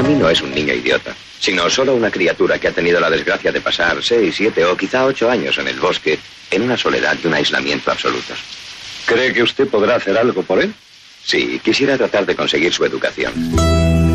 mí no es un niño idiota, sino solo una criatura que ha tenido la desgracia de pasar 6, 7 o quizá 8 años en el bosque, en una soledad y un aislamiento absolutos. ¿Cree que usted podrá hacer algo por él? Sí, quisiera tratar de conseguir su educación.